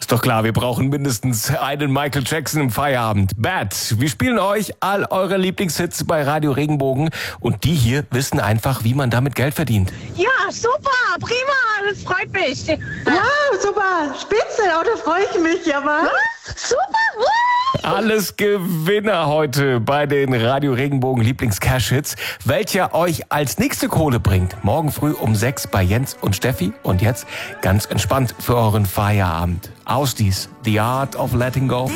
Ist doch klar, wir brauchen mindestens einen Michael Jackson im Feierabend. Bad, wir spielen euch all eure Lieblingshits bei Radio Regenbogen und die hier wissen einfach, wie man damit Geld verdient. Ja, super, prima, das freut mich. Ja, super, spitze, da freue ich mich, aber. Super, Alles Gewinner heute bei den Radio Regenbogen Lieblings-Cash-Hits, welcher euch als nächste Kohle bringt. Morgen früh um 6 bei Jens und Steffi. Und jetzt ganz entspannt für euren Feierabend. Ausdies, The Art of Letting Go.